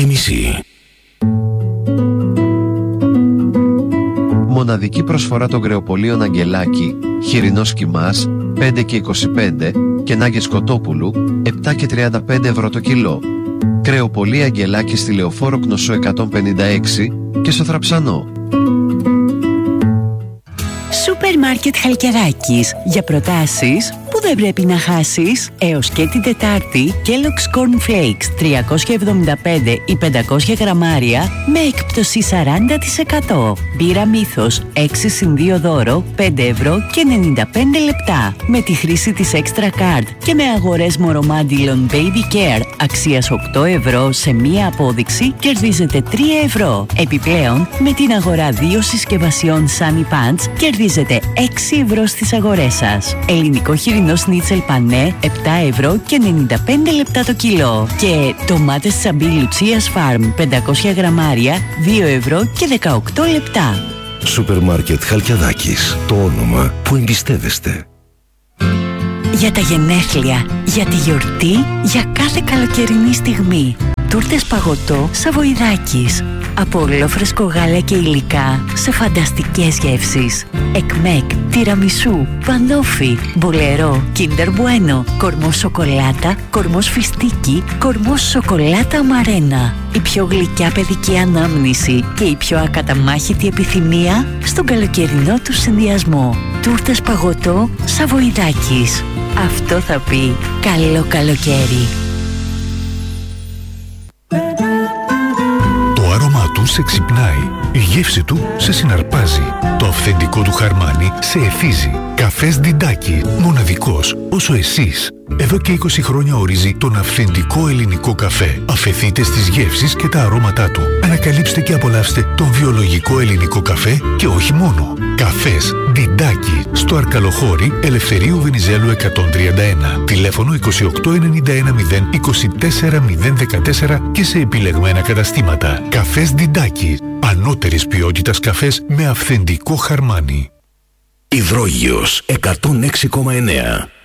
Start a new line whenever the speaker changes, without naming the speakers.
9:30.
Μοναδική προσφορά των κρεοπολίων Αγγελάκη, χοιρινός κιμάς 5 και 25 και νάγκες κοτόπουλου 7 και 35 ευρώ το κιλό. Κρεοπολία Αγγελάκη στη Λεωφόρο Κνωσό 156 και στο Θραψανό.
Σούπερ Μάρκετ Χαλκιδάκης. Για προτάσεις που δεν πρέπει να χάσεις. Έως και την Τετάρτη, Kellogg's Corn Flakes 375 ή 500 γραμμάρια με έκπτωση 40%. Μπύρα Μύθος 6+2 δώρο 5 ευρώ και 95 λεπτά. Με τη χρήση της Extra Card και με αγορές Moromandilon Baby Care αξίας 8 ευρώ σε μία απόδειξη κερδίζετε 3 ευρώ. Επιπλέον, με την αγορά 2 συσκευασιών Sunny Pants κερδίζετε 6 ευρώ στις αγορές σας. Ελληνικό χοιρινό σνίτσελ πανέ 7 ευρώ και 95 λεπτά το κιλό. Και ντομάτες Τσαμπί Λουτσίας Farm 500 γραμμάρια 2 ευρώ και 18 λεπτά.
Σούπερ Μάρκετ Χαλκιδάκης. Το όνομα που εμπιστεύεστε.
Για τα γενέθλια, για τη γιορτή, για κάθε καλοκαιρινή στιγμή. Τούρτες παγωτό Σαβοϊδάκης. Από ολόφρεσκο γάλα και υλικά σε φανταστικές γεύσεις. Εκμέκ, τιραμισού, πανόφι, μπολερό, Kinder Bueno, κορμός σοκολάτα, κορμός φιστίκι, κορμός σοκολάτα αμαρένα. Η πιο γλυκιά παιδική ανάμνηση και η πιο ακαταμάχητη επιθυμία στον καλοκαιρινό του συνδυασμό. Τούρτες παγωτό Σαβοϊδάκης. Αυτό θα πει καλό καλοκαίρι.
Σε ξυπνάει, η γεύση του σε συναρπάζει, το αυθεντικό του χαρμάνι σε εθίζει. Καφές Διντάκι, μοναδικός όσο εσείς. Εδώ και 20 χρόνια ορίζει τον αυθεντικό ελληνικό καφέ. Αφεθείτε στις γεύσεις και τα αρώματά του. Ανακαλύψτε και απολαύστε τον βιολογικό ελληνικό καφέ και όχι μόνο. Καφές Διντάκι, στο Αρκαλοχώρι Ελευθερίου Βενιζέλου 131. Τηλέφωνο 28910 24014 και σε επιλεγμένα καταστήματα. Καφές Διντάκι, ανώτερης ποιότητας καφές με αυθεντικό χαρμάνι.
Υδρόγειος 106,9.